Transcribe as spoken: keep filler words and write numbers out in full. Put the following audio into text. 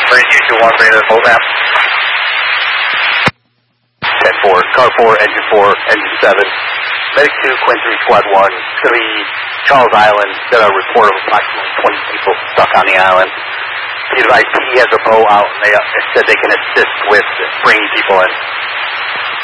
three two two one, ready to hold map. ten four, car four, engine four, engine seven. Medic two, Quinn three, squad one. It's going to be Charles Island. Got a report of approximately twenty people stuck on the island. Be advised, P D has a bow out, and they, they said they can assist with bringing people in.